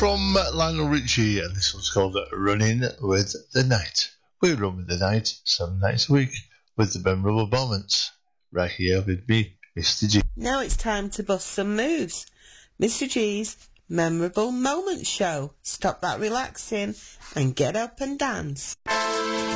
from Lionel Richie, and this one's called Running with the Night. We run with the night 7 nights a week with the memorable moments. Right here with me, Mr. G. Now it's time to bust some moves. Mr. G's Memorable Moments Show. Stop that relaxing and get up and dance.